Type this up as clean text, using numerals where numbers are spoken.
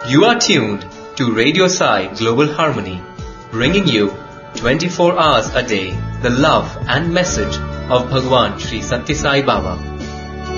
You are tuned to Radio Sai Global Harmony, bringing you 24 hours a day the love and message of Bhagwan Sri Satya Sai Baba.